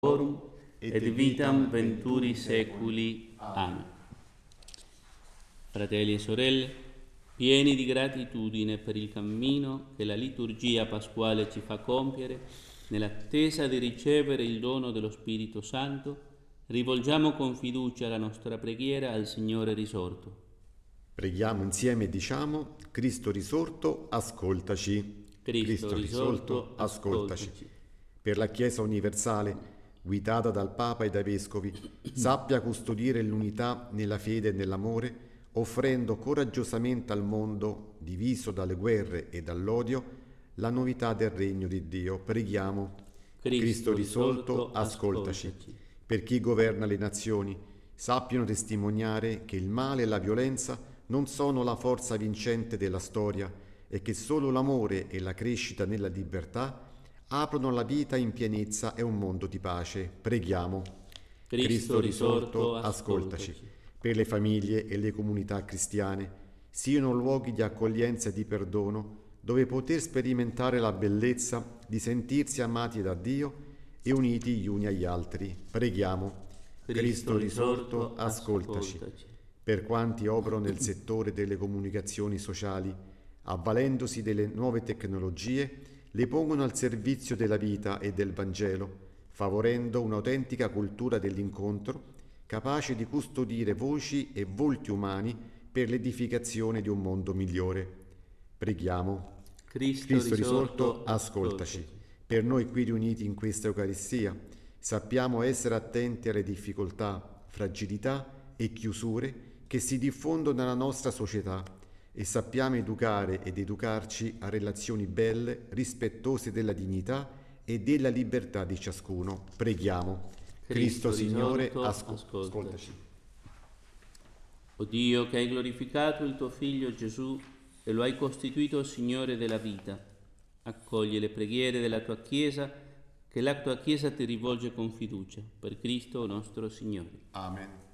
et vitam venturi seculi. Amen. Fratelli e sorelle, pieni di gratitudine per il cammino che la liturgia pasquale ci fa compiere, nell'attesa di ricevere il dono dello Spirito Santo, rivolgiamo con fiducia la nostra preghiera al Signore risorto. Preghiamo insieme e diciamo: Cristo risorto, ascoltaci. Cristo risorto, ascoltaci. Per la Chiesa universale, guidata dal Papa e dai Vescovi, sappia custodire l'unità nella fede e nell'amore, offrendo coraggiosamente al mondo, diviso dalle guerre e dall'odio, la novità del regno di Dio. Preghiamo. Cristo risorto, ascoltaci. Per chi governa le nazioni, sappiano testimoniare che il male e la violenza non sono la forza vincente della storia e che solo l'amore e la crescita nella libertà aprono la vita in pienezza e un mondo di pace. Preghiamo. Cristo risorto, ascoltaci. Per le famiglie e le comunità cristiane siano luoghi di accoglienza e di perdono, dove poter sperimentare la bellezza di sentirsi amati da Dio e uniti gli uni agli altri. Preghiamo. Cristo risorto, ascoltaci. Per quanti operano nel settore delle comunicazioni sociali, avvalendosi delle nuove tecnologie, le pongono al servizio della vita e del Vangelo, favorendo un'autentica cultura dell'incontro, capace di custodire voci e volti umani per l'edificazione di un mondo migliore. Preghiamo. Cristo risorto, ascoltaci. Per noi qui riuniti in questa Eucaristia, sappiamo essere attenti alle difficoltà, fragilità e chiusure che si diffondono nella nostra società, e sappiamo educare ed educarci a relazioni belle, rispettose della dignità e della libertà di ciascuno. Preghiamo. Cristo Signore, ascoltaci. O Dio, che hai glorificato il tuo Figlio Gesù e lo hai costituito Signore della vita, accogli le preghiere della tua Chiesa, che la tua Chiesa ti rivolge con fiducia. Per Cristo nostro Signore. Amen.